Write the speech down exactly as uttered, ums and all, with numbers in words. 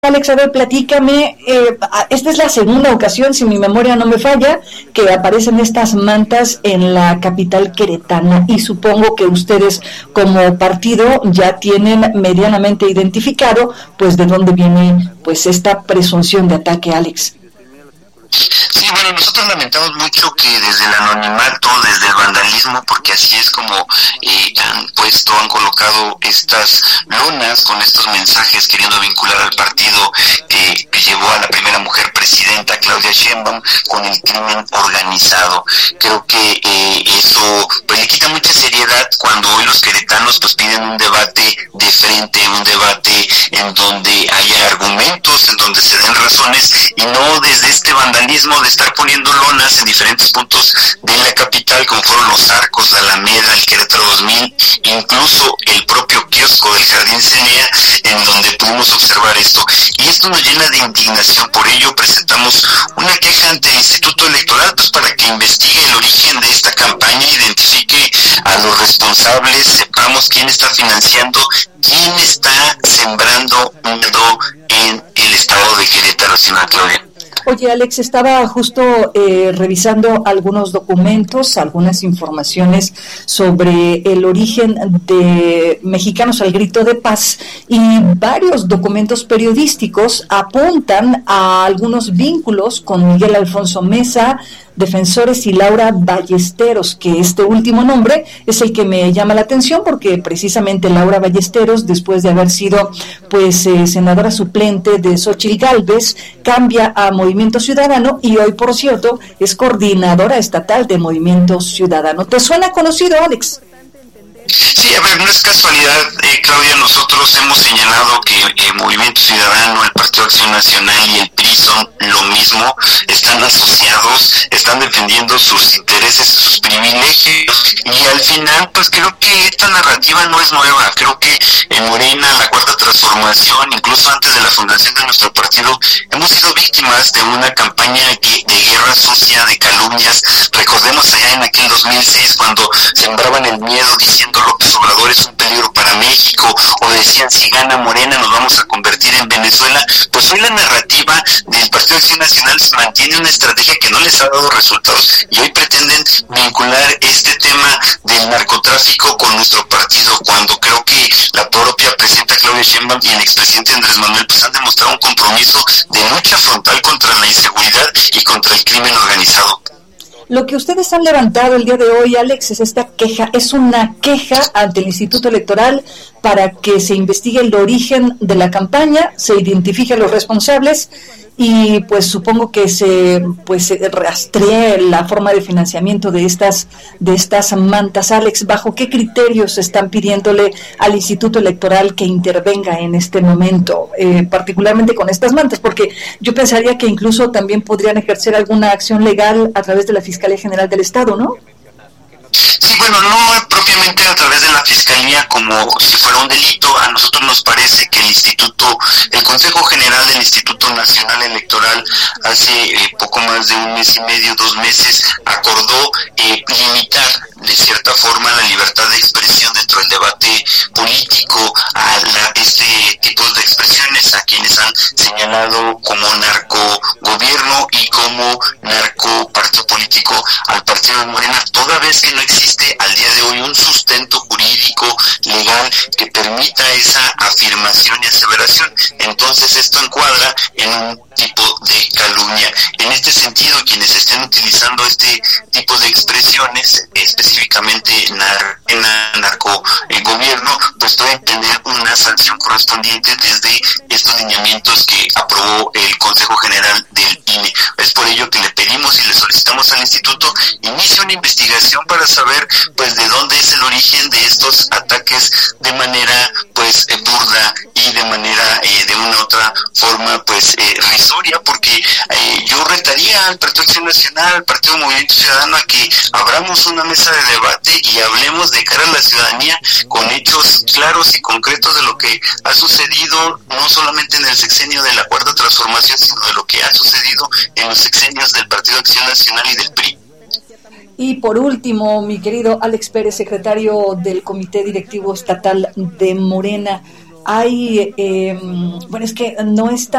Alex, a ver, platícame, eh, esta es la segunda ocasión, si mi memoria no me falla, que aparecen estas mantas en la capital queretana, y supongo que ustedes como partido ya tienen medianamente identificado pues de dónde viene pues esta presunción de ataque, Alex. Sí, bueno, nosotros lamentamos mucho que desde el anonimato, desde el vandalismo, porque así es como eh, han puesto, han colocado estas lonas con estos mensajes queriendo vincular al partido eh, que llevó a la primera mujer presidenta, Claudia Sheinbaum, con el crimen organizado. Creo que eh, eso pues le quita mucha seriedad cuando hoy los queretanos pues piden un debate de frente, un debate en donde haya argumentos, en donde se den razones, y no desde este vandalismo de estar poniendo lonas en diferentes puntos de la capital, como fueron los Arcos, la Alameda, el Querétaro dos mil, incluso el propio kiosco del Jardín Cenea, en donde pudimos observar esto. Y esto nos llena de indignación. Por ello presentamos una queja ante el Instituto Electoral, pues para que investigue el origen de esta campaña, identifique a los responsables, sepamos quién está financiando, quién está sembrando miedo en el estado de Querétaro, señora Claudia. Oye, Alex, estaba justo eh, revisando algunos documentos, algunas informaciones sobre el origen de Mexicanos al Grito de Paz, y varios documentos periodísticos apuntan a algunos vínculos con Miguel Alfonso Meza, Defensores y Laura Ballesteros, que este último nombre es el que me llama la atención, porque precisamente Laura Ballesteros, después de haber sido pues eh, senadora suplente de Xóchitl Gálvez, cambia a Movimiento Ciudadano y hoy, por cierto, es coordinadora estatal de Movimiento Ciudadano. ¿Te suena conocido, Alex? Sí, a ver, no es casualidad, eh, Claudia, nosotros hemos señalado que eh, Movimiento Ciudadano, el Partido Acción Nacional y el P R I son lo mismo, están asociados, están defendiendo sus intereses, sus privilegios, y al final, pues creo que esta narrativa no es nueva. Creo que en Morena, la Cuarta Transformación, incluso antes de la fundación de nuestro partido, hemos sido víctimas de una campaña de guerra sucia, de calumnias. Recordemos allá en aquel dos mil seis, cuando sembraban el miedo diciendo López Obrador es un peligro para México, o decían si gana Morena nos vamos a convertir en Venezuela. Pues hoy la narrativa del Partido Acción Nacional mantiene una estrategia que no les ha dado resultados, y hoy pretenden vincular este tema del narcotráfico con nuestro partido, cuando creo que la propia presidenta Claudia Sheinbaum y el expresidente Andrés Manuel pues han demostrado un compromiso de lucha frontal contra la inseguridad y contra el crimen organizado. Lo que ustedes han levantado el día de hoy, Alex, es esta queja, es una queja ante el Instituto Electoral para que se investigue el origen de la campaña, se identifique a los responsables y pues supongo que se pues se rastree la forma de financiamiento de estas de estas mantas. Alex, ¿bajo qué criterios están pidiéndole al Instituto Electoral que intervenga en este momento, eh, particularmente con estas mantas? Porque yo pensaría que incluso también podrían ejercer alguna acción legal a través de la Fiscalía General del Estado, ¿no? Sí, bueno, no propiamente a través de la Fiscalía como si fuera un delito. A nosotros nos parece que el Instituto, el Consejo General del Instituto Nacional Electoral hace eh, poco más de un mes y medio, dos meses, acordó eh, limitar de cierta forma la libertad de expresión dentro del debate político a la, este tipo de expresiones a quienes han señalado como narcogobierno y como narcopartido político al partido de Morena, toda vez que no existe al día de hoy un sustento jurídico legal que permita esa afirmación y aseveración. Entonces esto encuadra en un tipo de calumnia. En este sentido, quienes estén utilizando este tipo de expresiones, específicamente nar, narco eh, gobierno, pues pueden tener una sanción correspondiente desde estos lineamientos que aprobó el Consejo General del I N E. Es por ello que le pedimos y le solicitamos al instituto inicie una investigación para saber pues de dónde es el origen de estos ataques de manera pues eh, burda y de manera eh, de una otra forma pues eh, risoria, porque eh, yo retaría al Partido Acción Nacional, al Partido Movimiento Ciudadano, a que abramos una mesa de debate y hablemos de cara a la ciudadanía con hechos claros y concretos de lo que ha sucedido no solamente en el sexenio de la Cuarta Transformación, sino de lo que ha sucedido en los sexenios del Partido Acción Nacional y del P R I. Y por último, mi querido Alex Pérez, secretario del Comité Directivo Estatal de Morena, hay, eh, bueno, es que no está